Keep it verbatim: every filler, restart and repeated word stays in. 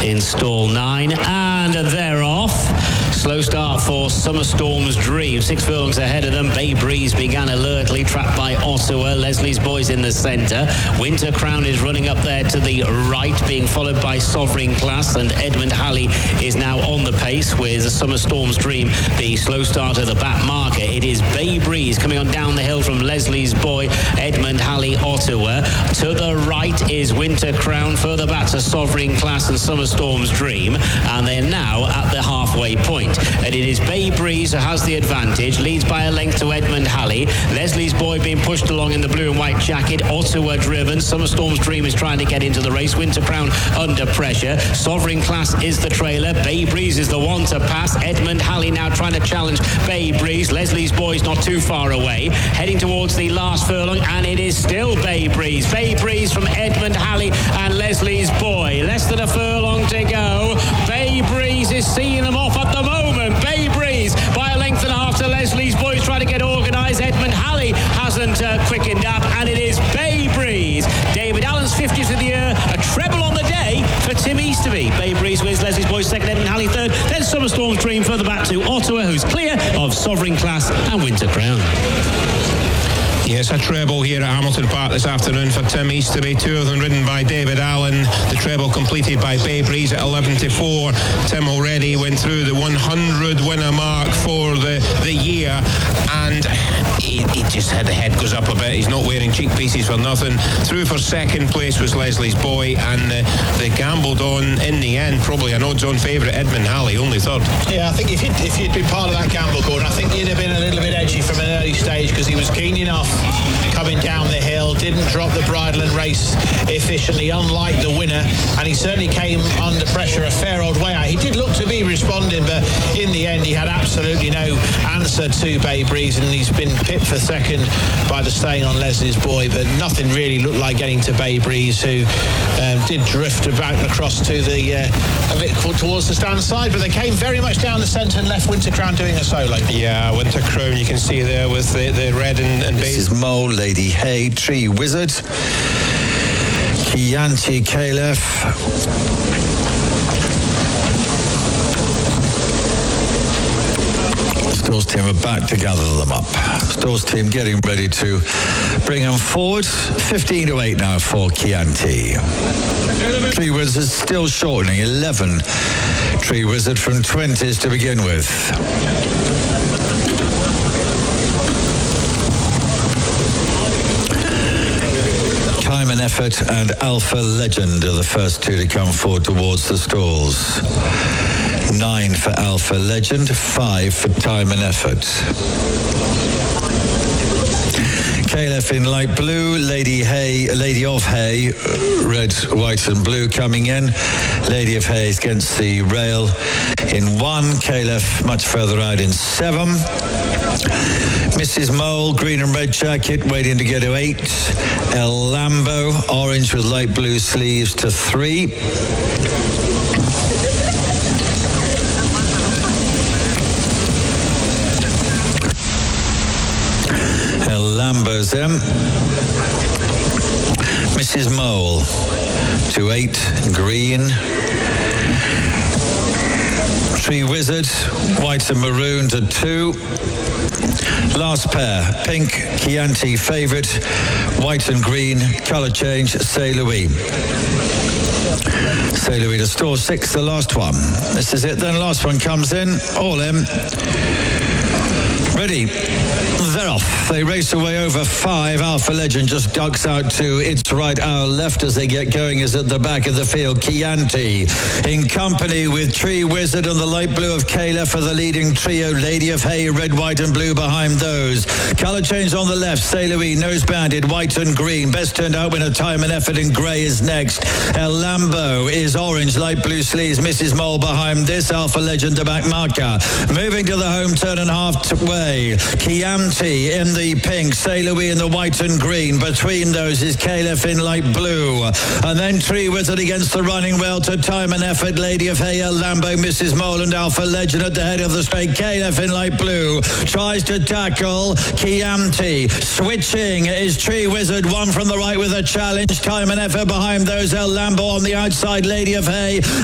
in stall nine, and they're off. Slow start for Summer Storm's Dream. Six furlongs ahead of them. Bay Breeze began alertly, trapped by Ottawa. Leslie's Boys in the centre. Winter Crown is running up there to the right, being followed by Sovereign Class, and Edmund Halley is now on the pace with Summer Storm's Dream, the slow start of the back marker. It is Bay Breeze coming on down the hill from Leslie's Boy, Edmund Halley, Ottawa. To the right is Winter Crown, further back to Sovereign Class and Summer Storm's Dream, and they're now at the halfway point. And it is Bay Breeze who has the advantage, leads by a length to Edmund Halley. Leslie's Boy being pushed along in the blue and white jacket. Ottawa driven. Summer Storm's Dream is trying to get into the race. Winter Crown under pressure. Sovereign Class is the trailer. Bay Breeze is the one to pass. Edmund Halley now trying to challenge Bay Breeze. Leslie's Boy's not too far away, heading towards the last furlong, and it is still Bay Breeze. Bay Breeze from Edmund Halley and Leslie's Boy. Less than a furlong to go. Bay Breeze is seeing them off at the moment. Bay Breeze by a length and a half to Leslie's Boys trying to get organised. Edmund Halley hasn't uh, quickened up, and it is Bay Breeze. David Allen's fiftieth of the year, a treble on the day for Tim Easterby. Bay Breeze wins, Leslie's Boys second, Edmund Halley third, then Summer Storm's Dream further back to Ottawa, who's clear of Sovereign Class and Winter Crown. Yes, a treble here at Hamilton Park this afternoon for Tim Easterby. Two of them ridden by David Allen. The treble completed by Bay Breeze at eleven to four. Tim already went through the one hundred winner mark for the, the year, and he, he just had the head goes up a bit. He's not wearing cheek pieces for nothing. Through for second place was Leslie's Boy, and uh, they gambled on in the end. Probably an odds-on favourite, Edmund Halley, only third. Yeah, I think if you'd, if you'd been part of that gamble, Gordon, I think you'd have been a little bit edgy from an early stage, because he was keen enough coming down the hill, didn't drop the bridle and race efficiently, unlike the winner, and he certainly came under pressure a fair old way out. He did look to be responding, but in the end he had absolutely no answer to Bay Breeze, and he's been pipped for second by the staying on Leslie's Boy, but nothing really looked like getting to Bay Breeze, who um, did drift about across to the uh, a bit towards the stand side, but they came very much down the centre and left Winter Crown doing a solo. Yeah, Winter Crown you can see there with the, the red and, and beige. This is Mole, Lady Hay, Tree Wizard, Chianti Caliph, Stores team are back to gather them up. Stores team getting ready to bring them forward. fifteen to eight now for Chianti. Tree Wizard still shortening. eleven Tree Wizard from twenties to begin with. Time and Effort and Alpha Legend are the first two to come forward towards the stalls. Nine for Alpha Legend, five for Time and Effort. Caliph in light blue, Lady Hay, Lady of Hay, red, white and blue coming in. Lady of Hay against the rail in one. Caliph much further out in seven. Missus Mole, green and red jacket, waiting to go to eight. El Lambo, orange with light blue sleeves to three. El Lambo's in. Missus Mole to eight, green. Tree Wizard, white and maroon to two. Last pair, pink, Chianti favourite, white and green, colour change, C'est Louis. C'est Louis to store six, the last one. This is it then, last one comes in, all in. Ready, they're off. They race away over five. Alpha Legend just ducks out to its right. Our left as they get going is at the back of the field. Chianti in company with Tree Wizard and the light blue of Caliph for the leading trio. Lady of Hay, red, white and blue behind those. Colour change on the left. C'est Louis, nose banded, white and green. Best turned out winner, Time and Effort in grey is next. El Lambo is orange, light blue sleeves. Missus Mole behind this. Alpha Legend, the back marker. Moving to the home turn and half way. Chianti in the pink, C'est Louis in the white and green. Between those is Caliph in light blue. And then Tree Wizard against the running well to Time and Effort. Lady of Hay, El Lambo, Missus Mole and Alpha Legend at the head of the straight. Caliph in light blue tries to tackle Chianti. Switching is Tree Wizard, one from the right with a challenge. Time and Effort behind those. El Lambo on the outside. Lady of Hay